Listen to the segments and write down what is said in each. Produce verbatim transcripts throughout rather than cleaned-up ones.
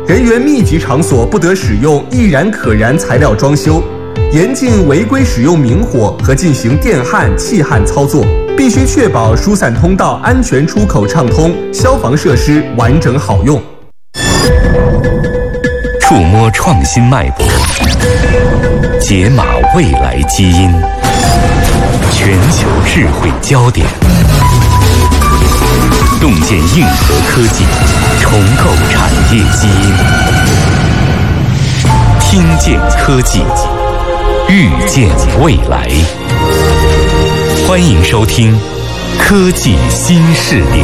人员密集场所不得使用易燃可燃材料装修，严禁违规使用明火和进行电焊、气焊操作，必须确保疏散通道安全出口畅通，消防设施完整好用。 触摸创新脉搏，解码未来基因，全球智慧焦点，洞见硬核科技，重构产业基因，听见科技，预见未来。欢迎收听《科技新视点》。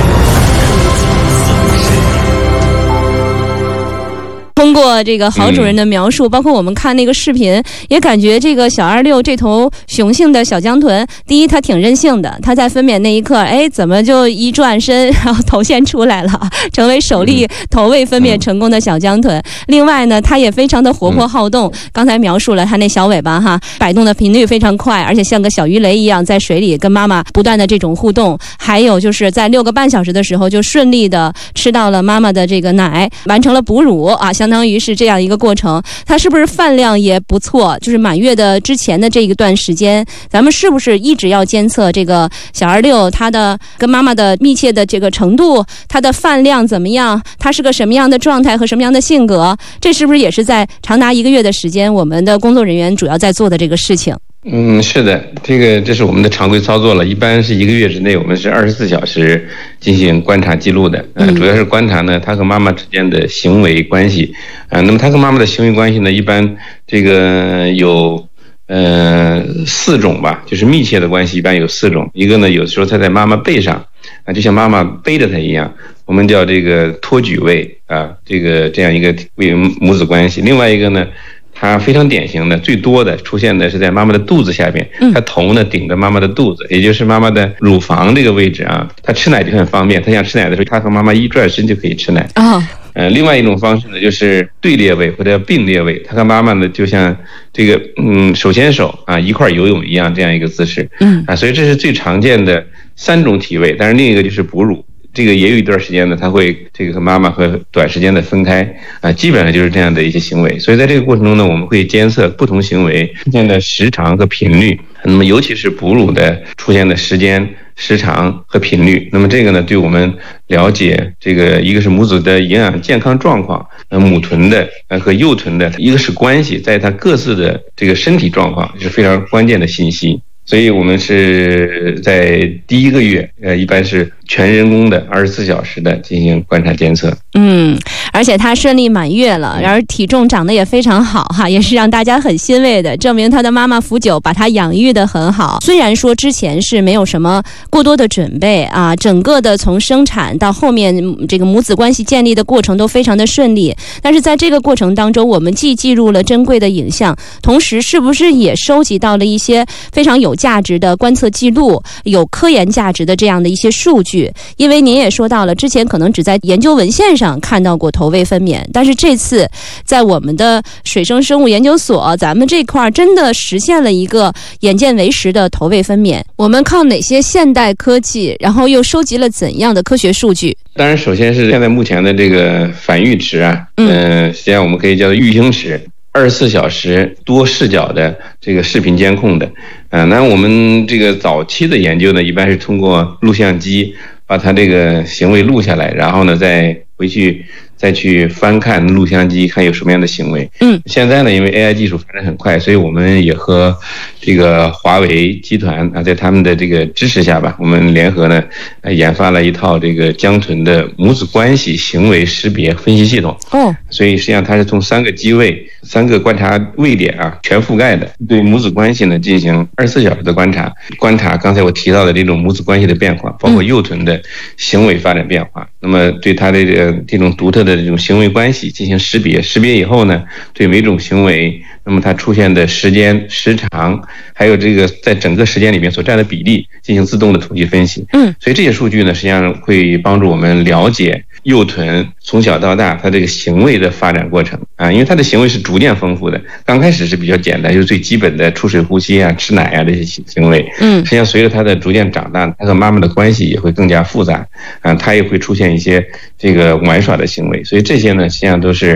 通过这个郝主任的描述、嗯、包括我们看那个视频，也感觉这个小二六这头雄性的小江豚，第一它挺任性的，它在分娩那一刻，哎，怎么就一转身然后头先出来了，成为首例头位分娩成功的小江豚、嗯、另外呢它也非常的活泼好动、嗯、刚才描述了它那小尾巴哈，摆动的频率非常快，而且像个小鱼雷一样在水里跟妈妈不断的这种互动，还有就是在六个半小时的时候就顺利的吃到了妈妈的这个奶，完成了哺乳啊，相当于是这样一个过程。它是不是饭量也不错，就是满月的之前的这一段时间，咱们是不是一直要监测这个小二六它的跟妈妈的密切的这个程度，它的饭量怎么样，它是个什么样的状态和什么样的性格，这是不是也是在长达一个月的时间我们的工作人员主要在做的这个事情？ 嗯，是的，这个这是我们的常规操作了。一般是一个月之内，我们是二十四小时进行观察记录的。呃，主要是观察呢，他和妈妈之间的行为关系。啊、呃，那么他和妈妈的行为关系呢，一般这个有呃四种吧，就是密切的关系，一般有四种。一个呢，有时候他在妈妈背上，啊，就像妈妈背着他一样，我们叫这个托举位啊，这个这样一个母子关系。另外一个呢，它非常典型的，最多的出现的是在妈妈的肚子下边，它头呢顶着妈妈的肚子，也就是妈妈的乳房这个位置啊。它吃奶就很方便，它想吃奶的时候，它和妈妈一转身就可以吃奶。啊、哦，呃，另外一种方式呢，就是对列位或者并列位，它和妈妈呢就像这个嗯手牵手啊一块游泳一样这样一个姿势。嗯啊，所以这是最常见的三种体位，但是另一个就是哺乳。这个也有一段时间呢，他会这个和妈妈和短时间的分开啊，基本上就是这样的一些行为。所以在这个过程中呢，我们会监测不同行为出现的时长和频率。那么尤其是哺乳的出现的时间、时长和频率。那么这个呢，对我们了解这个一个是母子的营养健康状况，呃，母豚的呃和幼豚的一个是关系，在它各自的这个身体状况是非常关键的信息。所以我们是在第一个月，呃，一般是全人工的二十四小时的进行观察监测。嗯， 而且他顺利满月了，然而体重长得也非常好哈，也是让大家很欣慰的，证明他的妈妈福九把他养育得很好。虽然说之前是没有什么过多的准备啊，整个的从生产到后面这个母子关系建立的过程都非常的顺利，但是在这个过程当中，我们既记录了珍贵的影像，同时是不是也收集到了一些非常有价值的观测记录，有科研价值的这样的一些数据？因为您也说到了，之前可能只在研究文献上看到过头位分娩，但是这次在我们的水生生物研究所，咱们这块真的实现了一个眼见为实的头位分娩。我们靠哪些现代科技，然后又收集了怎样的科学数据？ 当然，首先是现在目前的这个反育池啊，嗯、呃，实际上我们可以叫做育婴池。二十四小时多视角的这个视频监控的，呃，那我们这个早期的研究呢，一般是通过录像机把它这个行为录下来，然后呢再回去再去翻看录像机，看有什么样的行为。嗯，现在呢，因为 A I 技术发展很快，所以我们也和这个华为集团啊，在他们的这个支持下吧，我们联合呢，呃，研发了一套这个江豚的母子关系行为识别分析系统。哦，所以实际上它是从三个机位、三个观察位点啊，全覆盖的，对母子关系呢进行二十四小时的观察，观察刚才我提到的这种母子关系的变化，包括幼豚的行为发展变化。嗯、那么对它的这个这种独特的这种行为关系进行识别，识别以后呢，对每种行为，那么它出现的时间、时长，还有这个在整个时间里面所占的比例，进行自动的统计分析。嗯，所以这些数据呢，实际上会帮助我们了解幼豚从小到大它这个行为的发展过程啊，因为它的行为是逐渐丰富的。刚开始是比较简单，就是最基本的出水呼吸啊、吃奶啊这些行为。嗯，实际上随着它的逐渐长大，它和妈妈的关系也会更加复杂啊，它也会出现一些这个玩耍的行为。所以这些呢，实际上都是